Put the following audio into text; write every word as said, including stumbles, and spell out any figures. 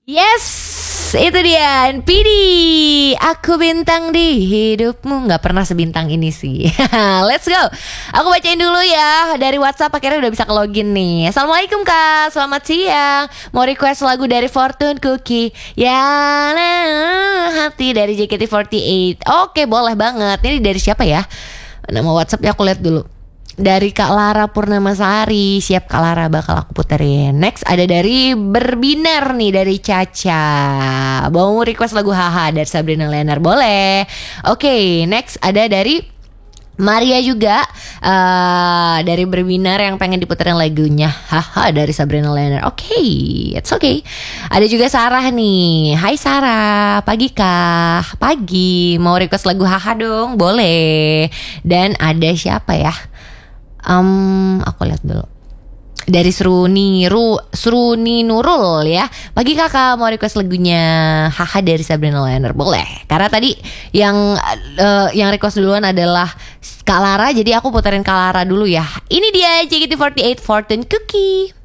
Yes, itu dia N P D. Aku bintang di hidupmu. Gak pernah sebintang ini sih. Let's go. Aku bacain dulu ya. Dari WhatsApp akhirnya udah bisa ke login nih. Assalamualaikum kak, selamat siang. Mau request lagu dari Fortune Cookie ya, hati dari J K T empat delapan. Oke, boleh banget. Ini dari siapa ya? Nama WhatsAppnya aku lihat dulu. Dari Kak Lara Purnamasari. Siap Kak Lara, bakal aku puterin. Next ada dari Berbinar nih, dari Caca. Mau request lagu Haha dari Sabrina Lennar, boleh. Oke, okay, next ada dari Maria juga, uh, dari Berbinar yang pengen diputerin lagunya Haha dari Sabrina Lennar. Oke, okay, it's okay. Ada juga Sarah nih. Hai Sarah, pagi kah? Pagi, mau request lagu Haha dong? Boleh. Dan ada siapa ya? Um, aku lihat dulu. Dari Sruni Ru, Sruni Nurul ya. Pagi kakak, mau request lagunya Haha dari Sabrina Lennar, boleh. Karena tadi yang uh, yang request duluan adalah Kak Lara, jadi aku puterin Kak Lara dulu ya. Ini dia J K T empat delapan Fortune Cookie.